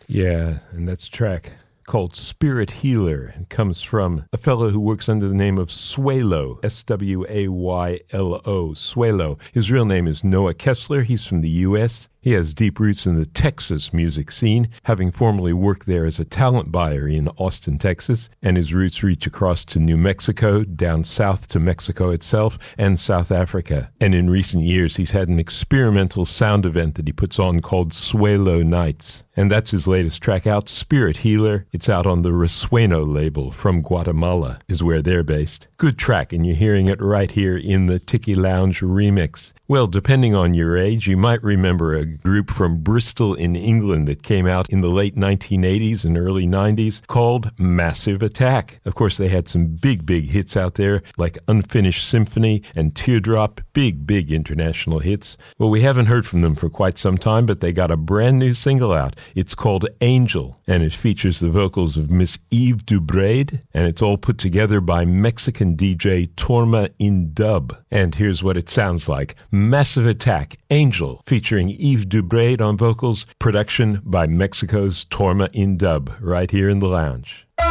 Yeah, and that's a track called Spirit Healer. It comes from a fellow who works under the name of Swaylo, Swaylo, Swaylo. His real name is Noah Kessler. He's from the U.S. He has deep roots in the Texas music scene, having formerly worked there as a talent buyer in Austin, Texas, and his roots reach across to New Mexico, down south to Mexico itself, and South Africa. And in recent years, he's had an experimental sound event that he puts on called Swaylo Nights. And that's his latest track out, Spirit Healer. It's out on the Resueno label from Guatemala, is where they're based. Good track, and you're hearing it right here in the Tiki Lounge remix. Well, depending on your age, you might remember a group from Bristol in England that came out in the late 1980s and early 90s called Massive Attack. Of course, they had some big hits out there like Unfinished Symphony and Teardrop, big international hits. Well, we haven't heard from them for quite some time, but they got a brand new single out. It's called Angel, and it features the vocals of Miss Eve Dubraid, and it's all put together by Mexican DJ Torma in Dub. And here's what it sounds like. Massive Attack, Angel, featuring Eve Dubraid on vocals, production by Mexico's Torma in Dub, right here in the lounge.